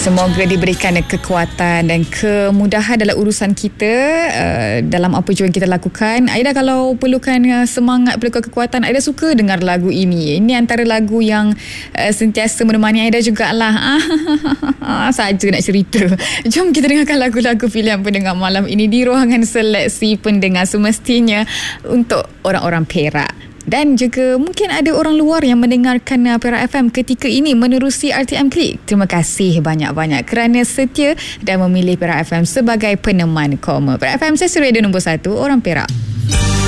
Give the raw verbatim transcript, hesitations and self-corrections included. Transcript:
Semoga diberikan kekuatan dan kemudahan dalam urusan kita, uh, dalam apa jua yang kita lakukan. Aida kalau perlukan uh, semangat, perlukan kekuatan, Aida suka dengar lagu ini. Ini antara lagu yang uh, sentiasa menemani Aida jugalah. Saja nak cerita. Jom kita dengarkan lagu-lagu pilihan pendengar malam ini di ruangan seleksi pendengar, semestinya untuk orang-orang Perak. Dan juga mungkin ada orang luar yang mendengarkan Perak F M ketika ini menerusi R T M Klik. Terima kasih banyak-banyak kerana setia dan memilih Perak F M sebagai peneman koma. Perak F M, stesen radio nombor satu, orang Perak.